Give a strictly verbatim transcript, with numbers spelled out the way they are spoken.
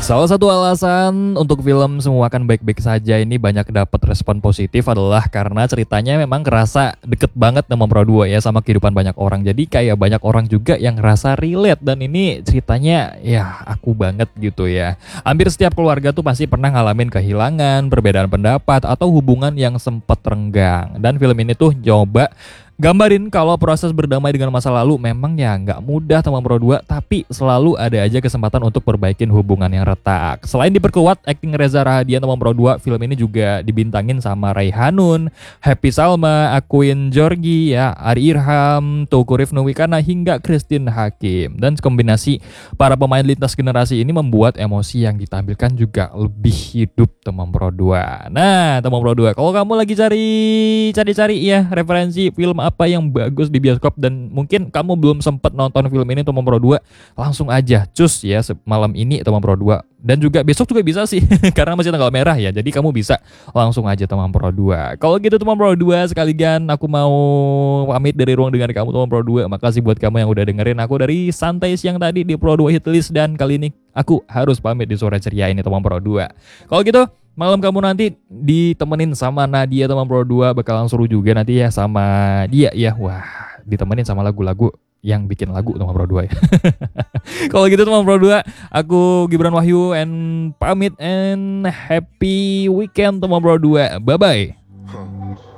Salah satu alasan untuk film Semua Akan Baik-Baik Saja ini banyak dapat respon positif adalah karena ceritanya memang kerasa deket banget sama Pro dua ya, sama kehidupan banyak orang. Jadi kayak banyak orang juga yang ngerasa relate, dan ini ceritanya ya aku banget gitu ya. Hampir setiap keluarga tuh pasti pernah ngalamin kehilangan, perbedaan pendapat, atau hubungan yang sempat renggang. Dan film ini tuh coba gambarin kalau proses berdamai dengan masa lalu memang ya nggak mudah teman Pro dua, tapi selalu ada aja kesempatan untuk perbaikin hubungan yang retak. Selain diperkuat acting Reza Rahadian teman Pro dua, film ini juga dibintangin sama Raihanun, Happy Salma, Aquin Georgi, ya, Ari Irham, Teuku Rifnu Wikana, hingga Christine Hakim. Dan kombinasi para pemain lintas generasi ini membuat emosi yang ditampilkan juga lebih hidup teman Pro dua. Nah, teman Pro dua, kalau kamu lagi cari cari-cari ya referensi film apa yang bagus di bioskop dan mungkin kamu belum sempat nonton film ini teman Pro dua, langsung aja cus ya malam ini teman Pro dua, dan juga besok juga bisa sih karena masih tanggal merah ya, jadi kamu bisa langsung aja teman Pro dua. Kalau gitu teman Pro dua, sekalian aku mau pamit dari ruang dengar kamu teman Pro dua. Makasih buat kamu yang udah dengerin aku dari santai siang tadi di Pro dua Hitlist, dan kali ini aku harus pamit di sore ceria ini teman Pro dua. Kalau gitu malam kamu nanti ditemenin sama Nadia teman Pro dua, bakalan seru juga nanti ya sama dia ya. Wah, ditemenin sama lagu-lagu yang bikin lagu teman Pro dua ya. Kalau gitu teman Pro dua, aku Gibran Wahyu and pamit and happy weekend teman Pro dua. Bye bye.